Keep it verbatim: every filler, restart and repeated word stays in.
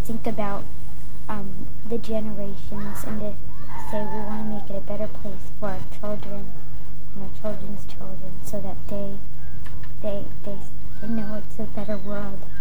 think about um, the generations and to say we want to make it a better place for our children and our children's children, so that they they they they know it's a better world.